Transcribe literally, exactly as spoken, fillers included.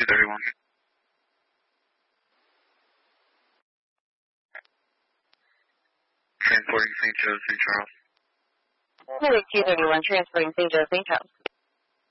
two thirty-one. Transporting Saint Joe, Saint Charles. Medic two thirty-one, transporting Saint Joe, Saint Charles.